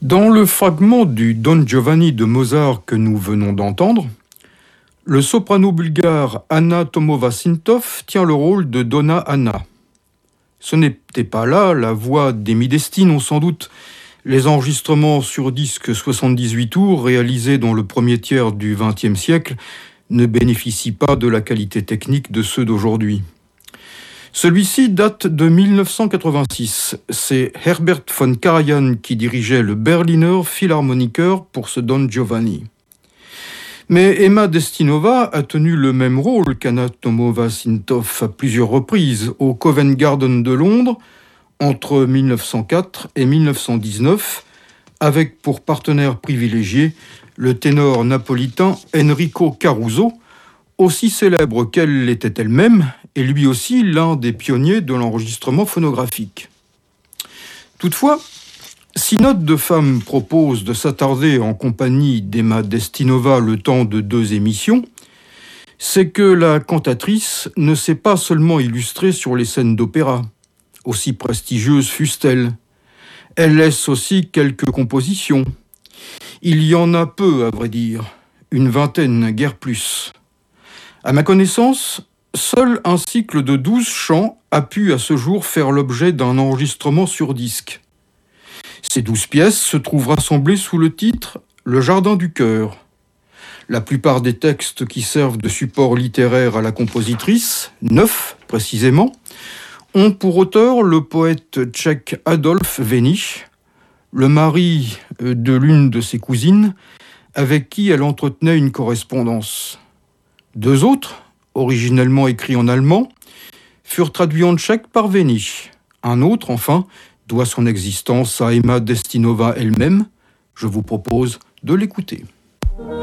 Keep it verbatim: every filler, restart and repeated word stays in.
Dans le fragment du Don Giovanni de Mozart que nous venons d'entendre, le soprano bulgare Anna Tomova-Sintov tient le rôle de Donna Anna. Ce n'était pas là la voix d'Amy Destino, sans doute. Les enregistrements sur disque soixante-dix-huit tours réalisés dans le premier tiers du vingtième siècle ne bénéficient pas de la qualité technique de ceux d'aujourd'hui. Celui-ci date de mille neuf cent quatre-vingt-six. C'est Herbert von Karajan qui dirigeait le Berliner Philharmoniker pour ce Don Giovanni. Mais Emma Destinova a tenu le même rôle qu'Anna Tomova-Sintov à plusieurs reprises au Covent Garden de Londres entre mille neuf cent quatre et mille neuf cent dix-neuf, avec pour partenaire privilégié le ténor napolitain Enrico Caruso, aussi célèbre qu'elle l'était elle-même, et lui aussi l'un des pionniers de l'enregistrement phonographique. Toutefois, si Note de Femme propose de s'attarder en compagnie d'Emma Destinova le temps de deux émissions, c'est que la cantatrice ne s'est pas seulement illustrée sur les scènes d'opéra, aussi prestigieuses fussent-elles. Elle laisse aussi quelques compositions. Il y en a peu, à vrai dire, une vingtaine, guère plus. À ma connaissance, seul un cycle de douze chants a pu à ce jour faire l'objet d'un enregistrement sur disque. Ces douze pièces se trouvent rassemblées sous le titre « Le Jardin du cœur ». La plupart des textes qui servent de support littéraire à la compositrice, neuf précisément, ont pour auteur le poète tchèque Adolf Venich, le mari de l'une de ses cousines, avec qui elle entretenait une correspondance. Deux autres, originellement écrits en allemand, furent traduits en tchèque par Venich. Un autre, enfin, doit son existence à Emma Destinova elle-même. Je vous propose de l'écouter.